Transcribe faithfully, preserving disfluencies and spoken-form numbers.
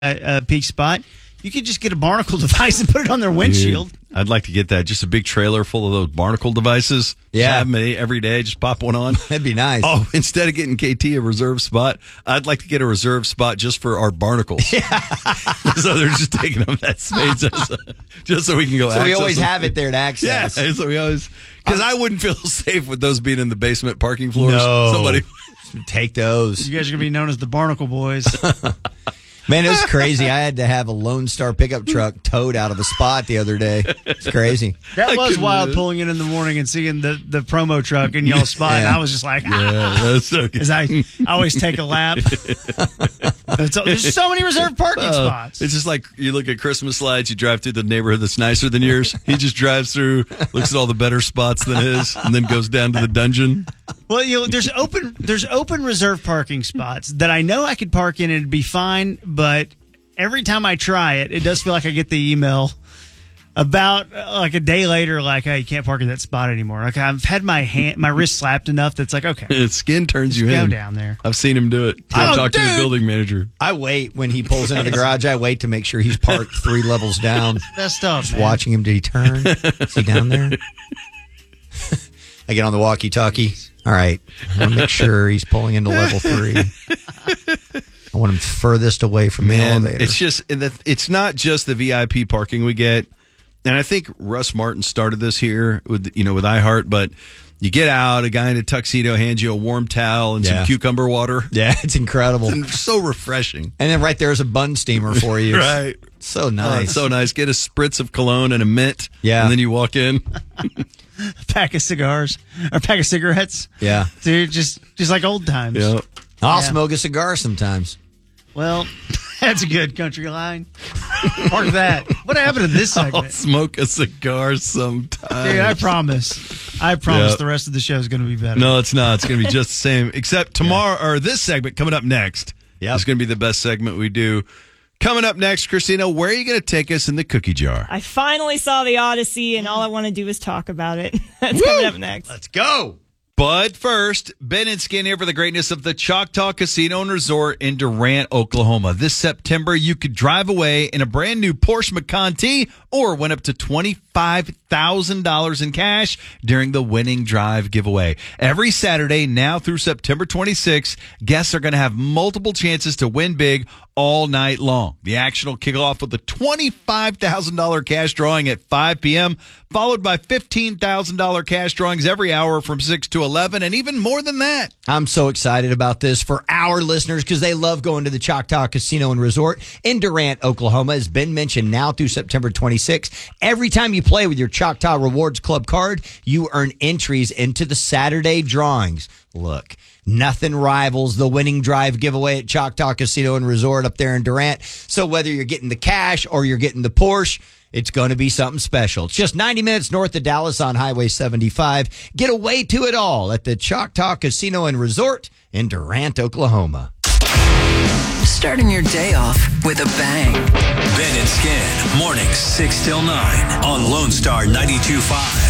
a, a peak spot, you could just get a Barnacle device and put it on their windshield. Dude, I'd like to get that. Just a big trailer full of those Barnacle devices. Yeah. Have them every day. Just pop one on. That'd be nice. Oh, instead of getting K T a reserve spot, I'd like to get a reserve spot just for our Barnacles. Yeah. So they're just taking them that space just, just so we can go so access we always them. have it there to access. Yeah, so we always, because I wouldn't feel safe with those being in the basement parking floors. No. Somebody take those. You guys are going to be known as the Barnacle Boys. Man, it was crazy. I had to have a Lone Star pickup truck towed out of a spot the other day. It's crazy. That I was couldn't wild, do it. pulling in in the morning and seeing the, the promo truck in y'all's spot. Yeah. And I was just like, ah. Yeah, that's so good. Because I, I always take a lap. But so- there's so many reserved parking Uh, spots. It's just like you look at Christmas lights, you drive through the neighborhood that's nicer than yours. He just drives through, looks at all the better spots than his, and then goes down to the dungeon. Well, you know, there's open there's open reserve parking spots that I know I could park in and it'd be fine, but every time I try it, it does feel like I get the email about uh, like a day later, like, hey, you can't park in that spot anymore. Like I've had my hand, my wrist slapped enough that's like, okay, His skin turns you go in. down there. I've seen him do it. Oh, I talked to the dude. building manager. I wait when he pulls into the garage. I wait to make sure he's parked three levels down. That stuff, Just man. watching him. Did he turn? Is he down there? I get on the walkie-talkie. All right. I want to make sure he's pulling into level three. I want him furthest away from the Man, elevator. it's just it's not just the V I P parking we get, and I think Russ Martin started this here with you know with iHeart. But you get out, a guy in a tuxedo hands you a warm towel and Yeah. some cucumber water. yeah, it's incredible. And so refreshing. And then right there's a bun steamer for you. It's Right. So Oh, nice. it's so nice. Get a spritz of cologne and a mint. Yeah. And then you walk in. A pack of cigars or a pack of cigarettes. yeah. Dude, just just like old times. Yeah. I'll Yeah. smoke a cigar sometimes. Well, that's a good country line. Park that. What happened to this I'll segment? smoke a cigar sometime. Dude, I promise. I promise Yeah. the rest of the show is going to be better. No, it's not. It's going to be just the same. Except tomorrow, or this segment coming up next, Yep. is going to be the best segment we do. Coming up next, Christina, where are you going to take us in the cookie jar? I finally saw the Odyssey, and all I want to do is talk about it. That's coming up next. Let's go. But first, Ben and Skin here for the greatness of the Choctaw Casino and Resort in Durant, Oklahoma. This September, you could drive away in a brand new Porsche Macan T or win up to twenty-five thousand dollars in cash during the Winning Drive giveaway. Every Saturday, now through September twenty-sixth, guests are going to have multiple chances to win big all night long. The action will kick off with a twenty-five thousand dollars cash drawing at five p.m., followed by fifteen thousand dollars cash drawings every hour from six to eleven, and even more than that. I'm so excited about this for our listeners because they love going to the Choctaw Casino and Resort in Durant, Oklahoma. As Ben mentioned, now through September twenty-sixth, every time you play with your Choctaw Rewards Club card, you earn entries into the Saturday drawings. Look, nothing rivals the Winning Drive giveaway at Choctaw Casino and Resort up there in Durant. So whether you're getting the cash or you're getting the Porsche, it's going to be something special. It's just ninety minutes north of Dallas on Highway seventy-five. Get away to it all at the Choctaw Casino and Resort in Durant, Oklahoma. Starting your day off with a bang. Ben and Skin, mornings six till nine on Lone Star ninety-two point five.